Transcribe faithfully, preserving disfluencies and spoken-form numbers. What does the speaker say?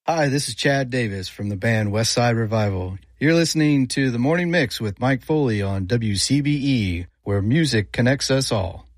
Hi, this is Chad Davis from the band Westside Revival. You're listening to The Morning Mix with Mike Foley on W C B E, where music connects us all.